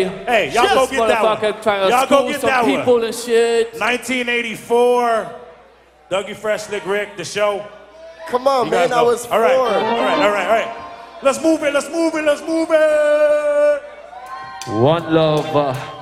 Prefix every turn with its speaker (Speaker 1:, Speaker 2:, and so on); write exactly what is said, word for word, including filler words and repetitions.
Speaker 1: Hey,
Speaker 2: hey, y'all go get that one. Y'all go get that one.
Speaker 1: People and shit.
Speaker 2: nineteen eighty-four, Dougie Fresh, Slick Rick, the show.
Speaker 3: Come on, man, I was four.
Speaker 2: All right, all right, all right, all right. Let's move it, let's move it, let's move it.
Speaker 1: One love. Uh,